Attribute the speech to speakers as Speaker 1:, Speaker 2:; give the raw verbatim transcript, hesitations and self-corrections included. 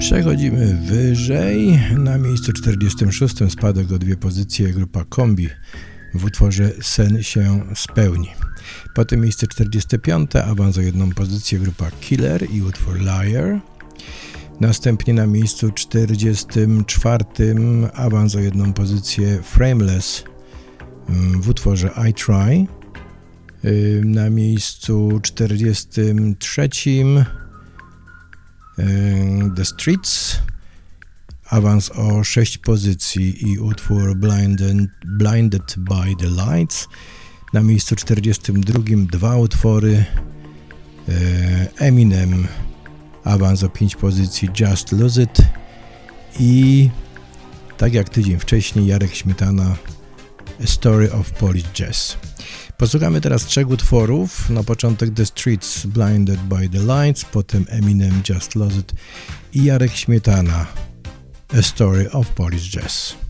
Speaker 1: Przechodzimy wyżej. Na miejscu czterdziestym szóstym spadek o dwie pozycje grupa Kombi w utworze Sen się spełni. Potem miejsce czterdzieste piąte, awans o jedną pozycję grupa Killer i utwór Liar. Następnie na miejscu czterdziestym czwartym awans o jedną pozycję Frameless w utworze I Try. Na miejscu czterdziestym trzecim The Streets, awans o sześć pozycji i utwór Blinded, Blinded by the Lights. Na miejscu czterdziestym drugim dwa utwory, Eminem, awans o pięć pozycji Just Lose It i tak jak tydzień wcześniej Jarek Śmietana A Story of Polish Jazz. Posłuchamy teraz trzech utworów. Na początek The Streets, Blinded by the Lights, potem Eminem, Just Lose It i Jarek Śmietana, A Story of Polish Jazz.